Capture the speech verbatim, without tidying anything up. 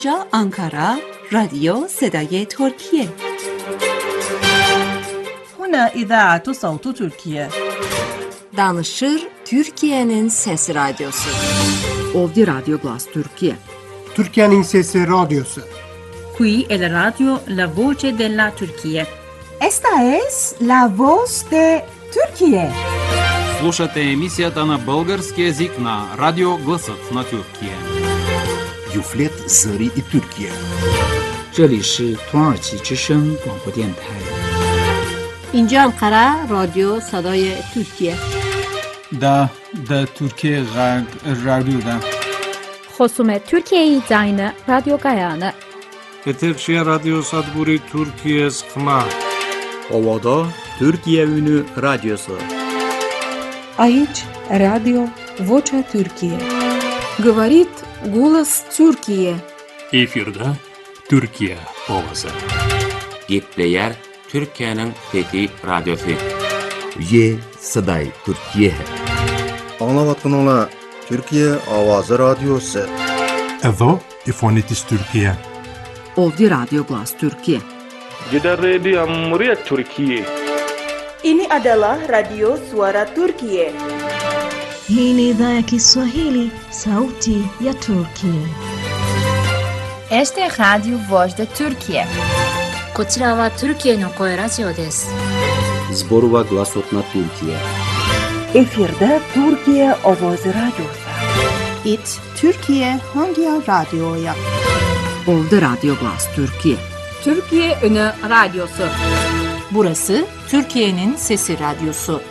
جا Ankara راديو صدای ترکیه. هنا إذاعة صوت تركيا. Danışır Türkiye'nin Sesi Radyosu. Ovdje Radio Glas Türkiye. Türkiye'nin Sesi Radyosu. Qui è la radio La Voce della Turchia. Esta es la voz de Turquía. Слушате емисията на български език на Радио Гласът на Türkiye. Юфлет Зари и Türkiye. 这里是土耳其之声广播电台。 اینجا Ankara رادیو صدای ترکیه. دا دا Türkiye رادیو. خصوم Türkiye زاین رادیو Gayane. Etekşehir Radyo Sadburi Türkiye Skma. Ovada Türkiye Ünü Radyosu. Aici Radio Vocea Türkiye. Говорит голос Türkiye. Efirde Türkiye ovası. Gepleyer Türkiye'nin Fethi Radyosu. Ye Saday Türkiye. Anlavatın ola Türkiye Avazı Radyosu. Evo İfonitis Türkiye. Ovdje Radio Glas Türkiye. Jeddah Radio Muryat Türkiye. Ini adalah Radio Suara Turkiye. Hii ni idhaa ya Kiswahili, sauti ya Turkiye. Este Radio Voz de Turkiye. こちらはトルキエの声ラジオです。 Zborova Glasotna Türkiye. Efirde Türkiye Ovoz Radyosu. It Türkiye Hangi Radyo'ya? Ovdje Radio Glas Türkiye. Türkiye Ünü Radyosu. Burası Türkiye'nin Sesi Radyosu.